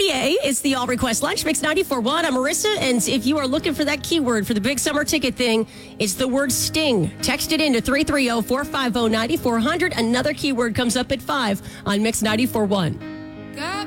PA. It's the All Request Lunch Mix 94.1. I'm Marissa, and if you are looking for that keyword for the big summer ticket thing, it's the word sting. Text it in to 330-450-9400. Another keyword comes up at 5 on Mix 94.1.